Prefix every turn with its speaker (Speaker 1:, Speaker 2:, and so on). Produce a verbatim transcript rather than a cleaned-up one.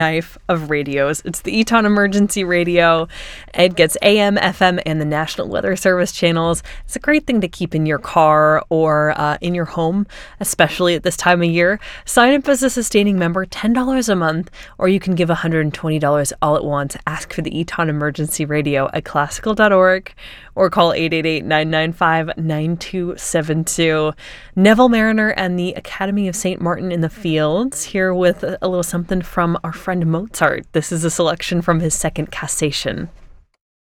Speaker 1: knife of radios. It's the Eton Emergency Radio. It gets A M, F M, and the National Weather Service channels. It's a great thing to keep in your car or uh, in your home, especially at this time of year. Sign up as a sustaining member, ten dollars a month, or you can give one hundred twenty dollars all at once. Ask for the Eton Emergency Radio at classical dot org or call eight eight eight, nine nine five, nine two seven two. Neville Mariner and the Academy of Saint Martin in the Fields, here with a little something from our friend Mozart. This is a selection from his second Cassation.